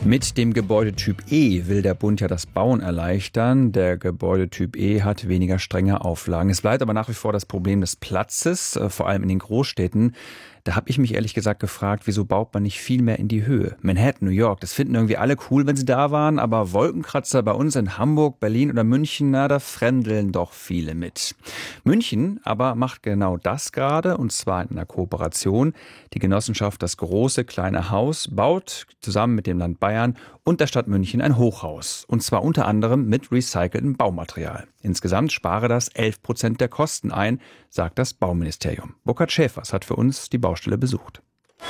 Mit dem Gebäudetyp E will der Bund ja das Bauen erleichtern. Der Gebäudetyp E hat weniger strenge Auflagen. Es bleibt aber nach wie vor das Problem des Platzes, vor allem in den Großstädten. Da habe ich mich ehrlich gesagt gefragt, wieso baut man nicht viel mehr in die Höhe? Manhattan, New York, das finden irgendwie alle cool, wenn sie da waren, aber Wolkenkratzer bei uns in Hamburg, Berlin oder München, da fremdeln doch viele mit. München aber macht genau das gerade, und zwar in einer Kooperation. Die Genossenschaft Das große kleine Haus baut zusammen mit dem Land Bayern und der Stadt München ein Hochhaus. Und zwar unter anderem mit recyceltem Baumaterial. Insgesamt spare das 11% der Kosten ein, sagt das Bauministerium. Burkhard Schäfers hat für uns die Baustelle besucht.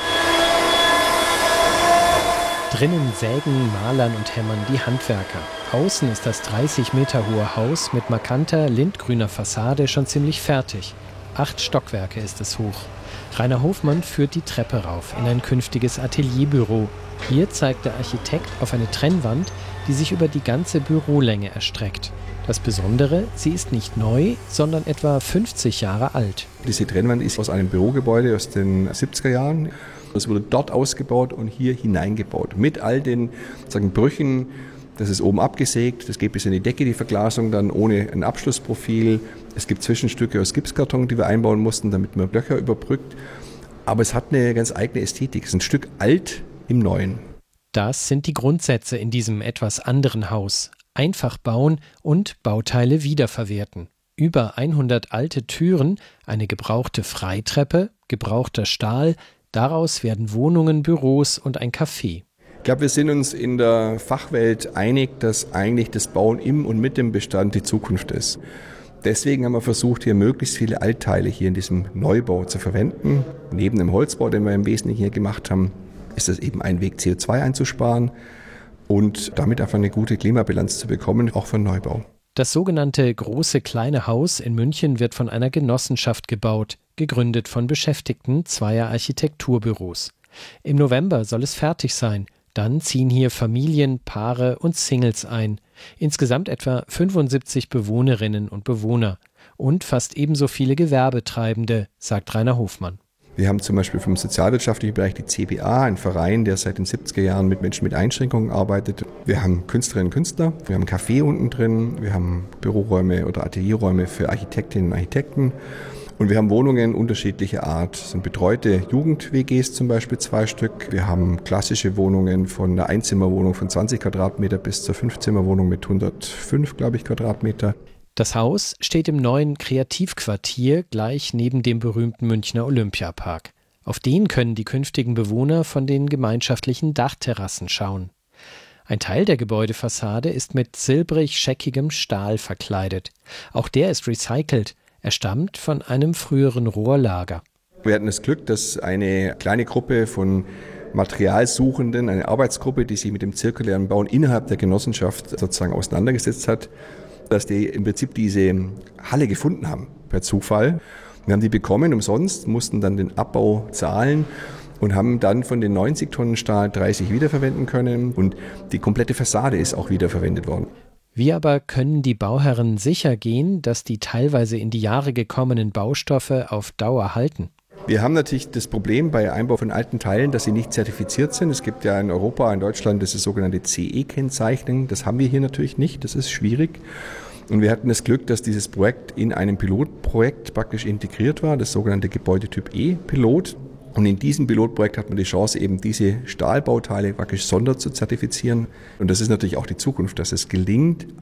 Drinnen sägen, malern und hämmern die Handwerker. Außen ist das 30 Meter hohe Haus mit markanter lindgrüner Fassade schon ziemlich fertig. 8 Stockwerke ist es hoch. Rainer Hofmann führt die Treppe rauf in ein künftiges Atelierbüro. Hier zeigt der Architekt auf eine Trennwand, die sich über die ganze Bürolänge erstreckt. Das Besondere, sie ist nicht neu, sondern etwa 50 Jahre alt. Diese Trennwand ist aus einem Bürogebäude aus den 70er Jahren. Das wurde dort ausgebaut und hier hineingebaut. Mit all den Brüchen. Das ist oben abgesägt, das geht bis in die Decke, die Verglasung dann ohne ein Abschlussprofil. Es gibt Zwischenstücke aus Gipskarton, die wir einbauen mussten, damit man Löcher überbrückt. Aber es hat eine ganz eigene Ästhetik. Es ist ein Stück alt im Neuen. Das sind die Grundsätze in diesem etwas anderen Haus. Einfach bauen und Bauteile wiederverwerten. Über 100 alte Türen, eine gebrauchte Freitreppe, gebrauchter Stahl. Daraus werden Wohnungen, Büros und ein Café. Ich glaube, wir sind uns in der Fachwelt einig, dass eigentlich das Bauen im und mit dem Bestand die Zukunft ist. Deswegen haben wir versucht, hier möglichst viele Altteile hier in diesem Neubau zu verwenden. Neben dem Holzbau, den wir im Wesentlichen hier gemacht haben, ist es eben ein Weg, CO2 einzusparen und damit einfach eine gute Klimabilanz zu bekommen, auch für Neubau. Das sogenannte große kleine Haus in München wird von einer Genossenschaft gebaut, gegründet von Beschäftigten zweier Architekturbüros. Im November soll es fertig sein. Dann ziehen hier Familien, Paare und Singles ein. Insgesamt etwa 75 Bewohnerinnen und Bewohner. Und fast ebenso viele Gewerbetreibende, sagt Rainer Hofmann. Wir haben zum Beispiel vom sozialwirtschaftlichen Bereich die CBA, ein Verein, der seit den 70er Jahren mit Menschen mit Einschränkungen arbeitet. Wir haben Künstlerinnen und Künstler, wir haben ein Café unten drin, wir haben Büroräume oder Atelierräume für Architektinnen und Architekten. Und wir haben Wohnungen unterschiedlicher Art. Das sind betreute Jugend-WGs zum Beispiel 2 Stück. Wir haben klassische Wohnungen von einer Einzimmerwohnung von 20 Quadratmeter bis zur 5-Zimmer-Wohnung mit 105, Quadratmeter. Das Haus steht im neuen Kreativquartier gleich neben dem berühmten Münchner Olympiapark. Auf den können die künftigen Bewohner von den gemeinschaftlichen Dachterrassen schauen. Ein Teil der Gebäudefassade ist mit silbrig-scheckigem Stahl verkleidet. Auch der ist recycelt. Er stammt von einem früheren Rohrlager. Wir hatten das Glück, dass eine kleine Gruppe von Materialsuchenden, eine Arbeitsgruppe, die sich mit dem zirkulären Bauen innerhalb der Genossenschaft sozusagen auseinandergesetzt hat, dass die im Prinzip diese Halle gefunden haben, per Zufall. Wir haben die bekommen umsonst, mussten dann den Abbau zahlen und haben dann von den 90 Tonnen Stahl 30 wiederverwenden können und die komplette Fassade ist auch wiederverwendet worden. Wie aber können die Bauherren sicher gehen, dass die teilweise in die Jahre gekommenen Baustoffe auf Dauer halten? Wir haben natürlich das Problem bei Einbau von alten Teilen, dass sie nicht zertifiziert sind. Es gibt ja in Europa, in Deutschland, das ist sogenannte CE-Kennzeichnung. Das haben wir hier natürlich nicht, das ist schwierig. Und wir hatten das Glück, dass dieses Projekt in einem Pilotprojekt praktisch integriert war, das sogenannte Gebäudetyp E-Pilot. Und in diesem Pilotprojekt hat man die Chance, eben diese Stahlbauteile praktisch sonder zu zertifizieren. Und das ist natürlich auch die Zukunft, dass es gelingt,